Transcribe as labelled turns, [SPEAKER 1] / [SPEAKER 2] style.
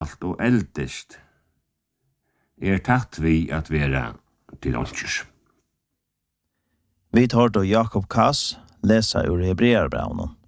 [SPEAKER 1] gammalt og eldist, tatt vi at vera til åndsjurs.
[SPEAKER 2] Vi tar då Jakob Kass lesa ur Hebreerbrevnen.